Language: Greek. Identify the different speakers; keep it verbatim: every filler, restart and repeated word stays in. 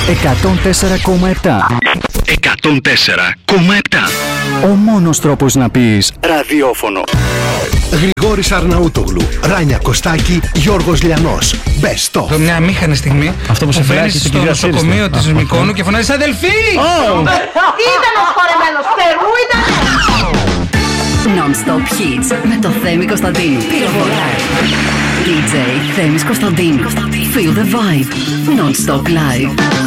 Speaker 1: εκατόν τέσσερα κόμμα επτά.
Speaker 2: εκατόν τέσσερα κόμμα επτά.
Speaker 1: Ο μόνος τρόπος να πεις ραδιόφωνο.
Speaker 3: Γρηγόρης Αρναούτογλου, Ράνια Κωστάκη, Γιώργος Λιανός. Best of.
Speaker 4: Μια αμήχανη στιγμή
Speaker 5: αυτό που σε φέρνει
Speaker 4: στο νοσοκομείο της Μυκόνου και φωνάζεις αδελφοί!
Speaker 6: Ήταν ο σχολεμένος, Θεού ήταν!
Speaker 7: Non-stop hits με το Θέμη Κωνσταντίνου. Πυροβολάει. ντι τζέι Θέμης Κωνσταντίνου. Feel the vibe. Non-stop live.